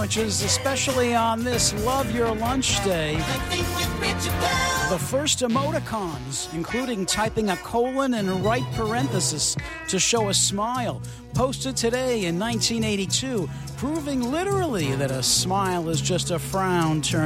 especially on this Love Your Lunch Day. The first emoticons, including typing a colon and a right parenthesis to show a smile, posted today in 1982, proving literally that a smile is just a frown turned